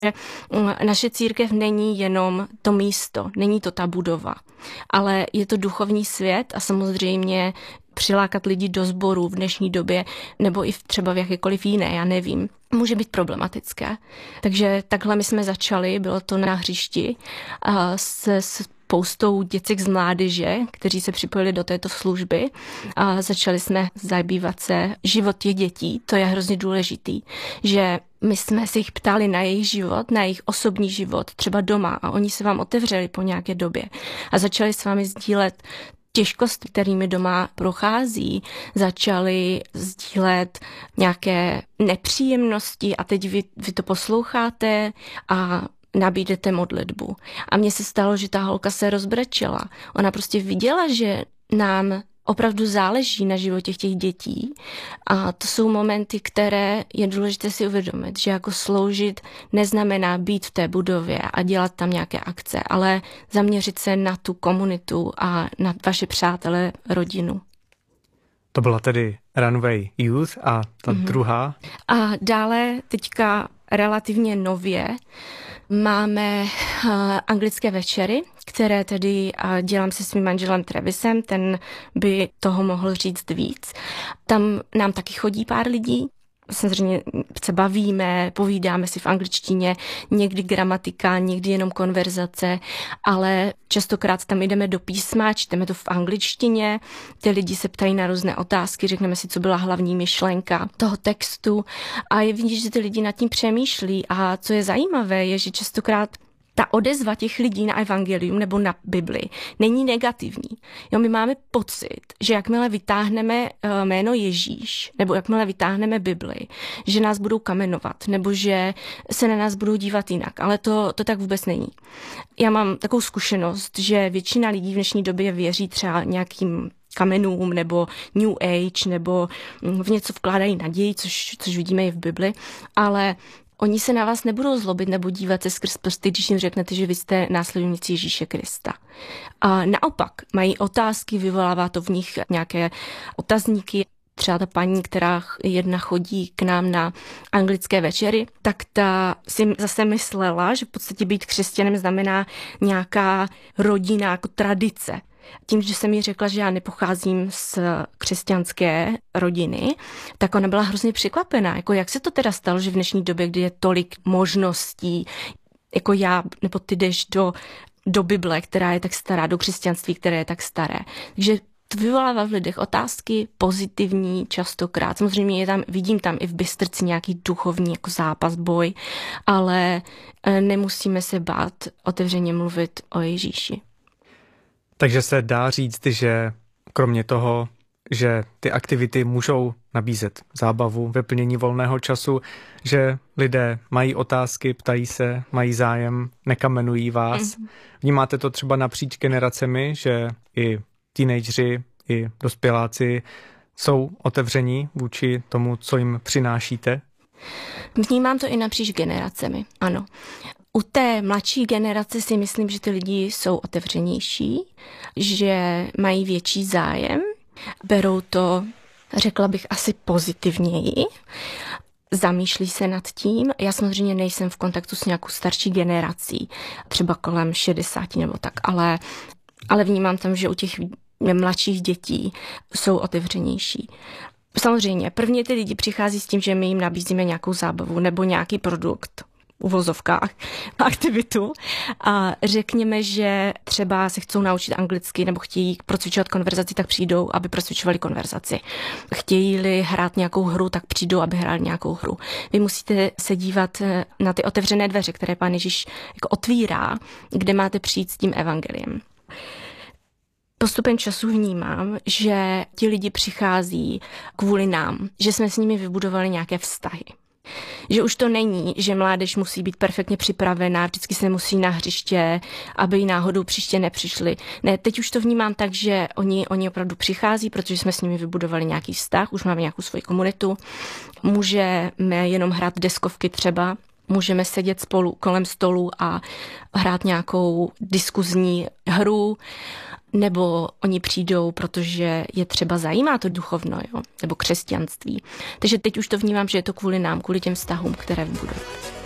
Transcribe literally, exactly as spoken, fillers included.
Naše církev není jenom to místo, není to ta budova, ale je to duchovní svět a samozřejmě přilákat lidi do sboru v dnešní době nebo i třeba v jakékoliv jiné, já nevím, může být problematické. Takže takhle my jsme začali, bylo to na hřišti se spoustou děcek z mládeže, kteří se připojili do této služby a začali jsme zabývat se život těch dětí. To je hrozně důležitý, že my jsme se jich ptali na jejich život, na jejich osobní život, třeba doma a oni se vám otevřeli po nějaké době a začali s vámi sdílet těžkosti, kterými doma prochází, začali sdílet nějaké nepříjemnosti a teď vy, vy to posloucháte a nabídete modlitbu. A mně se stalo, že ta holka se rozbrečela. Ona prostě viděla, že nám opravdu záleží na životě těch dětí a to jsou momenty, které je důležité si uvědomit, že jako sloužit neznamená být v té budově a dělat tam nějaké akce, ale zaměřit se na tu komunitu a na vaše přátele, rodinu. To byla tedy Runway Youth a ta mm-hmm. druhá? A dále teďka relativně nově máme uh, anglické večery, které tedy uh, dělám se svým manželem Travisem, ten by toho mohl říct víc. Tam nám taky chodí pár lidí, samozřejmě se bavíme, povídáme si v angličtině, někdy gramatika, někdy jenom konverzace, ale častokrát tam jdeme do písma, čteme to v angličtině, ty lidi se ptají na různé otázky, řekneme si, co byla hlavní myšlenka toho textu a je vidět, že ty lidi nad tím přemýšlí a co je zajímavé, je, že častokrát ta odezva těch lidí na evangelium nebo na Bibli není negativní. Jo, my máme pocit, že jakmile vytáhneme jméno Ježíš nebo jakmile vytáhneme Bibli, že nás budou kamenovat nebo že se na nás budou dívat jinak, ale to, to tak vůbec není. Já mám takovou zkušenost, že většina lidí v dnešní době věří třeba nějakým kamenům nebo New Age nebo v něco vkládají naději, což, což vidíme i v Bibli, ale oni se na vás nebudou zlobit nebo dívat se skrz prsty, když jim řeknete, že vy jste následovníci Ježíše Krista. A naopak mají otázky, vyvolává to v nich nějaké otazníky. Třeba ta paní, která jedna chodí k nám na anglické večery, tak ta si zase myslela, že v podstatě být křesťanem znamená nějaká rodina, jako tradice. Tím, že jsem jí řekla, že já nepocházím z křesťanské rodiny, tak ona byla hrozně překvapená. Jako jak se to teda stalo, že v dnešní době, kdy je tolik možností, jako já, nebo ty jdeš do, do Bible, která je tak stará, do křesťanství, které je tak staré. Takže to vyvolává v lidech otázky pozitivní častokrát. Samozřejmě je tam, vidím tam i v Bystrci nějaký duchovní jako zápas, boj, ale nemusíme se bát otevřeně mluvit o Ježíši. Takže se dá říct, že kromě toho, že ty aktivity můžou nabízet zábavu, vyplnění volného času, že lidé mají otázky, ptají se, mají zájem, nekamenují vás. Mm-hmm. Vnímáte to třeba napříč generacemi, že i teenageři, i dospěláci jsou otevření vůči tomu, co jim přinášíte? Vnímám to i napříč generacemi, ano. U té mladší generace si myslím, že ty lidi jsou otevřenější, že mají větší zájem, berou to, řekla bych, asi pozitivněji, zamýšlí se nad tím. Já samozřejmě nejsem v kontaktu s nějakou starší generací, třeba kolem šedesáti nebo tak, ale, ale vnímám tam, že u těch mladších dětí jsou otevřenější. Samozřejmě, prvně ty lidi přichází s tím, že my jim nabízíme nějakou zábavu nebo nějaký produkt, uvozovkách, aktivitu a řekněme, že třeba se chcou naučit anglicky nebo chtějí procvičovat konverzaci, tak přijdou, aby procvičovali konverzaci. Chtějí-li hrát nějakou hru, tak přijdou, aby hráli nějakou hru. Vy musíte se dívat na ty otevřené dveře, které Pán Ježíš jako otvírá, kde máte přijít s tím evangeliem. Postupem času vnímám, že ti lidi přichází kvůli nám, že jsme s nimi vybudovali nějaké vztahy. Že už to není, že mládež musí být perfektně připravená, vždycky se musí na hřiště, aby jí náhodou příště nepřišli. Ne, teď už to vnímám tak, že oni, oni opravdu přichází, protože jsme s nimi vybudovali nějaký vztah, už máme nějakou svoji komunitu. Můžeme jenom hrát deskovky třeba, můžeme sedět spolu kolem stolu a hrát nějakou diskuzní hru, nebo oni přijdou, protože je třeba zajímá to duchovno, jo? Nebo křesťanství. Takže teď už to vnímám, že je to kvůli nám, kvůli těm vztahům, které vybudujeme.